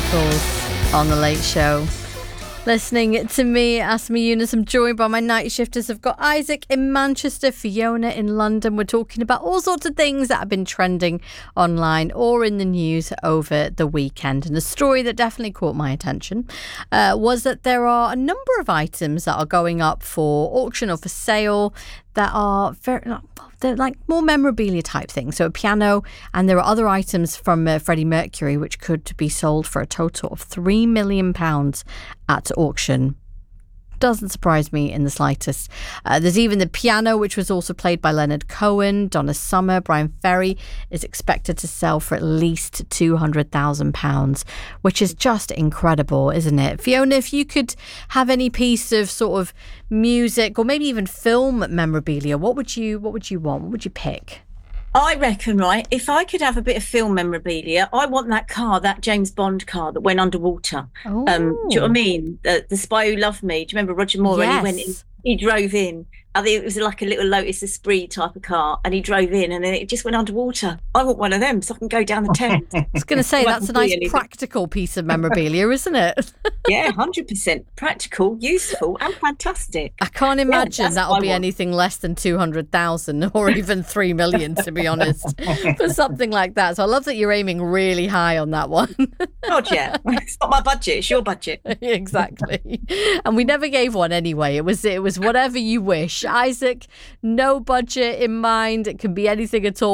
Michaels on The Late Show. Listening to me, Asma Yunus. I'm joined by my night shifters. I've got Isaac in Manchester, Fiona in London. We're talking about all sorts of things that have been trending online or in the news over the weekend. And the story that definitely caught my attention was that there are a number of items that are going up for auction or for sale that are they're like more memorabilia type things. So a piano, and there are other items from Freddie Mercury which could be sold for a total of £3 million at auction. Doesn't surprise me in the slightest. There's even the piano, which was also played by Leonard Cohen, Donna Summer, Brian Ferry, is expected to sell for at least £200,000, which is just incredible, isn't it? Fiona, if you could have any piece of sort of music or maybe even film memorabilia, what would you want? What would you pick? I reckon, right, if I could have a bit of film memorabilia, I want that car, that James Bond car that went underwater. Oh. Do you know what I mean? The Spy Who Loved Me. Do you remember Roger Moore? Yes. He went in, he drove in. I think it was like a little Lotus Esprit type of car, and he drove in, and then it just went underwater. I want one of them so I can go down the Thames. I was going to say, that's a nice practical piece of memorabilia, isn't it? Yeah, 100% practical, useful, and fantastic. I can't imagine that'll be anything less than 200,000 or even 3 million, to be honest, for something like that. So I love that you're aiming really high on that one. God, yeah. It's not my budget, it's your budget. Exactly. And we never gave one anyway. It was whatever you wish. Isaac, no budget in mind. It can be anything at all.